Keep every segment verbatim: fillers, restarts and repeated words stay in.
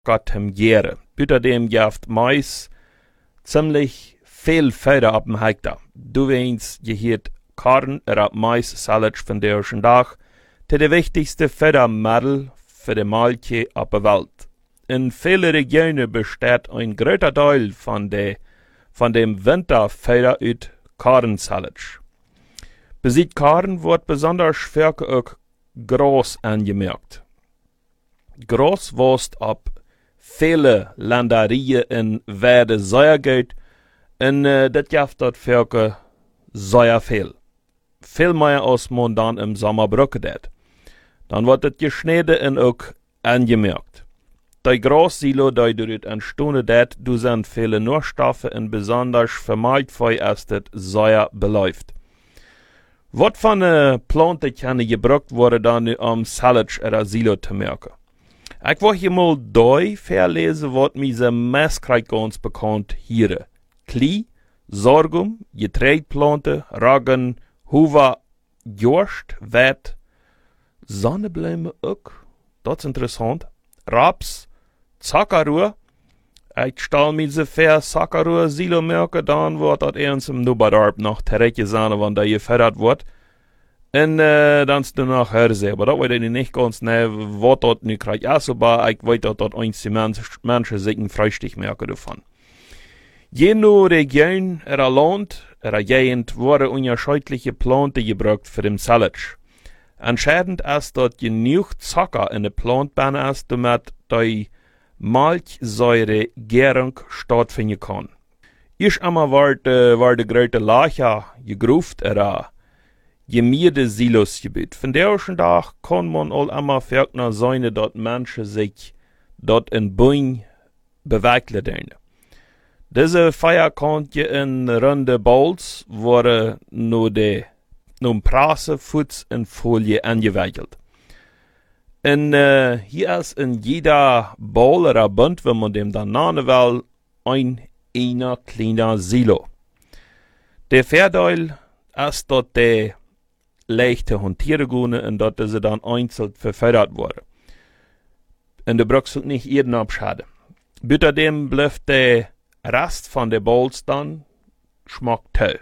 Gottem Jahre. Außerdem jaft Mais ziemlich viel Feder ab dem Hektar. Du weinst, je hiert Korn er Mais Salad von der ersten Tag, te de wichtigste Federmittel für die Malche ab der Welt. In vielen Regionen besteht ein großer Teil von, de, von dem Winterfeder uit Kornsalad. Bezieht Korn wird besonders stark auch groß angemerkt. Groß wost ab viele Ländereien in Werde sehr gut und uh, das gibt dort für sehr viel. Viel mehr als man dann im Sommer braucht det. Dann wird es geschnitten und auch angemerkt. Die Großsilo, die dort entstanden det, du sind viele Nährstoffe und besonders vermeidet für es das sehr beläuft. Was von einer Plante kann gebraucht worden, dann um Salad oder Silo zu merken? Ich wollte mal da verlesen, was mir so meist ganz bekannt hier. Klee, Sorghum, Getreideplante, Roggen, Huwa, Jorst, Wet, Sonnenblumen auch, das ist interessant, Raps, Zuckerrohr, ich stelle mir so viel Zuckerrohr Silo merken, dann wird das ernst im Nubarab noch teretje sein, wenn da gefördert wird. Und äh, dann ist noch Hörse, aber das weiß ich nicht ganz genau, was dort nu kriegt. Ja, aber ich weiß, dass dort eins die Menschen sich ein Frühstück merken davon. Je nach Region oder Land oder Gegend wurden unterschiedliche Planten gebraucht für den Salad. Entscheidend ist, dass genug Zucker in der Plant ist, damit die Milchsäure-Gärung stattfinden kann. Erst einmal wird äh, die große Lache gegruft oder gemierte Silos gebildet. Von der ersten Tag kann man all einmal verkner sein, dass Menschen sich dort in Bäumen bewegen. Diese Feier konnte in runde Bowls wurde nur de nun Prasse, Fuß und Folie angewickelt. Und äh, hier ist in jeder Bowl oder Bund, wenn man dem dann nennen will, ein einer kleiner Silo. Der Vorteil ist, dass die leichte hantieren können und dass sie dann einzeln verfördert wurden. Und du brauchst nicht jeden abschaden. Außerdem bleibt der Rest von den Bowls dann schmeckt toll.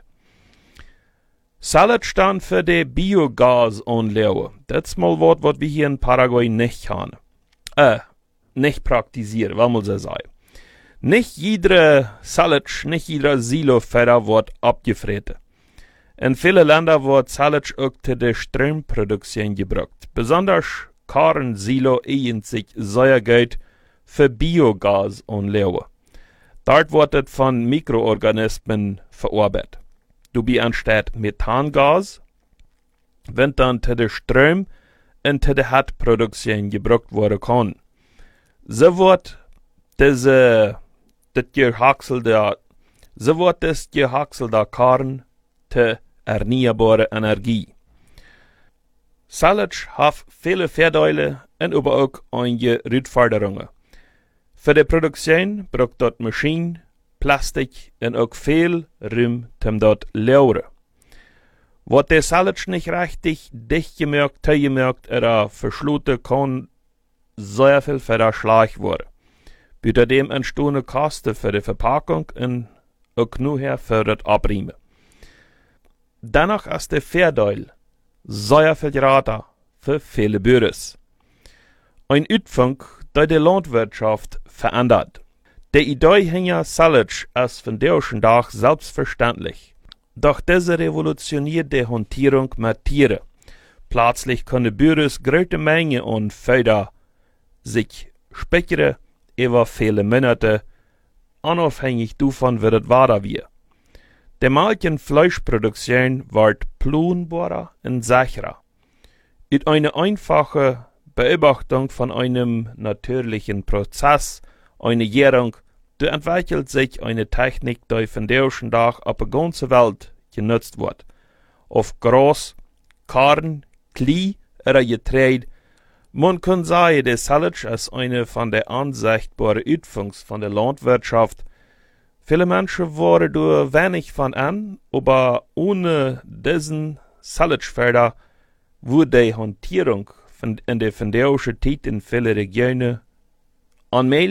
Salad stand für die Biogasanlage. Das ist mal was, was wir hier in Paraguay nicht haben. Äh, nicht praktizieren, was muss ich sagen. Nicht jeder Salad, nicht jeder Silofeder wird abgefressen. In vielen Ländern wird Salad auch zu der Stromproduktion gebraucht. Besonders Korn-Silo eignet sich sehr gut für Biogasanlagen. Dort wird es von Mikroorganismen verarbeitet. Du bi anstatt Methangas, wenn dann zu der Strom und zu der Heizproduktion gebraucht werden kann. So wird diese, das gehackselte, so wird das gehackselte Korn zu erneuerbarer Energie. Salad hat viele Vorteile und aber auch einige Herausforderungen. Für die Produktion braucht dort Maschinen, Plastik und auch viel Raum zum dort lagern. Wird der Salad nicht richtig dicht gemerkt, gemerkt oder verschlossen, kann sehr viel verschlag werden. Außerdem entstehen Kosten für die Verpackung und auch nur für das Abriemen. Dennoch ist der Vorteil sehr viel Rater für viele Bürger. Ein Utfang, der die Landwirtschaft verändert. Die Idee hinter Salad ist von der ersten Tag selbstverständlich. Doch diese revolutioniert die Hantierung mit Tieren. Plötzlich können Bürger große Mengen an Feder sich speichern über viele Monate, unabhängig davon, wie das weiter wird. Die Milch- wird planbarer und sicherer. Mit einer einfachen Beobachtung von einem natürlichen Prozess, eine Gärung, da entwickelt sich eine Technik, die von der ersten Tag auf der ganzen Welt genutzt wird. Auf Gras, Korn, Klee oder Getreide. Man kann sagen, der Salad ist eine von den ansichtbaren Utfungs von der Landwirtschaft. Viele Menschen waren da wenig von an, aber ohne diesen Saladfelder wurde die Hantierung von, in der von der ersten Zeit in vielen Regionen allmählich